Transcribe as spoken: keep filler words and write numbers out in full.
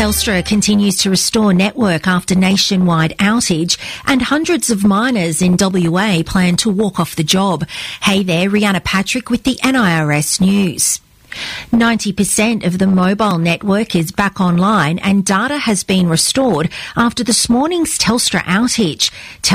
Telstra continues to restore network after nationwide outage, and hundreds of miners in W A plan to walk off the job. Hey there, Rihanna Patrick with the N I R S News. ninety percent of the mobile network is back online and data has been restored after this morning's Telstra outage.